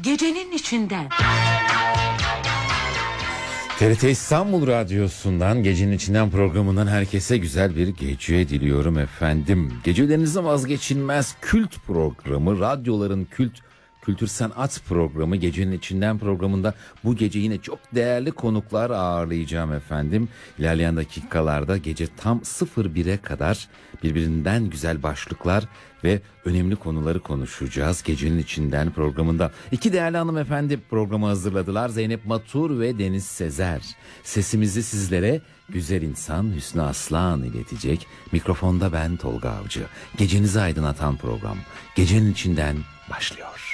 Gecenin içinden. TRT İstanbul Radyosu'ndan Gecenin İçinden programından herkese güzel bir gece diliyorum efendim. Gecelerinizde vazgeçilmez kült programı, radyoların kültür sanat programı Gecenin İçinden programında bu gece yine çok değerli konuklar ağırlayacağım efendim. İlerleyen dakikalarda gece tam 01'e kadar birbirinden güzel başlıklar ve önemli konuları konuşacağız Gecenin İçinden programında. İki değerli hanımefendi programı hazırladılar. Zeynep Matur ve Deniz Sezer. Sesimizi sizlere güzel insan Hüsnü Aslan iletecek. Mikrofonda ben Tolga Avcı. Gecenizi aydınlatan program Gecenin İçinden başlıyor.